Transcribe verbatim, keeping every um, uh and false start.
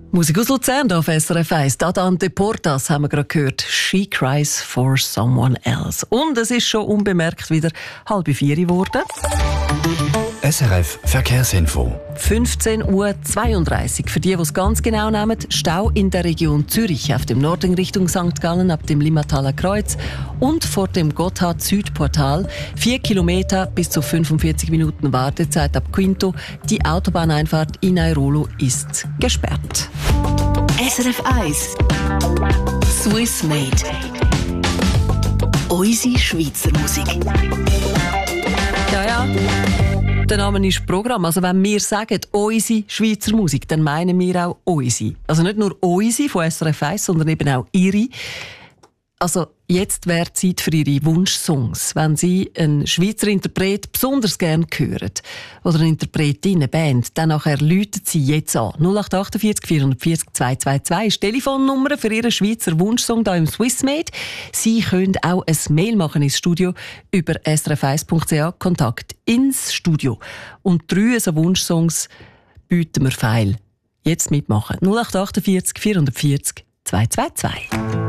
Musik aus Luzern hier auf S R F eins. Dadante Portas haben wir gerade gehört. «She cries for someone else». Und es ist schon unbemerkt wieder halb vier geworden. S R F Verkehrsinfo. fünfzehn Uhr zweiunddreißig. Für die, die es ganz genau nehmen, Stau in der Region Zürich auf dem Norden Richtung Sankt Gallen ab dem Limmataler Kreuz und vor dem Gotthard-Südportal. Vier Kilometer bis zu fünfundvierzig Minuten Wartezeit ab Quinto. Die Autobahneinfahrt in Airolo ist gesperrt. S R F eins Swiss Made. Unsere Schweizer Musik. Ja, ja. Der Name ist Programm. Also wenn wir sagen «unsere Schweizer Musik», dann meinen wir auch «unsere». Also nicht nur «unsere» von S R F eins, sondern eben auch «ihre». Also jetzt wäre Zeit für Ihre Wunschsongs. Wenn Sie einen Schweizer Interpret besonders gerne hören oder eine Interpretin, eine Band, dann nachher läuten Sie jetzt an. null acht acht vier vier vier vier zwei zwei zwei ist die Telefonnummer für Ihren Schweizer Wunschsong hier im Swissmade. Sie können auch ein Mail machen ins Studio über s r f eins punkt c h, Kontakt ins Studio. Und drei so Wunschsongs bieten wir feil. Jetzt mitmachen. null acht acht vier vier vier zwei zwei zwei.